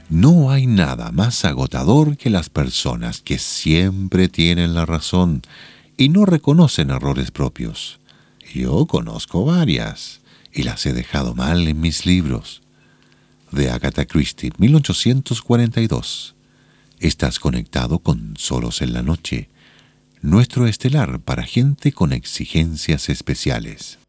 No hay nada más agotador que las personas que siempre tienen la razón y no reconocen errores propios. Yo conozco varias y las he dejado mal en mis libros. De Agatha Christie, 1842. Estás conectado con Solos en la Noche, nuestro estelar para gente con exigencias especiales.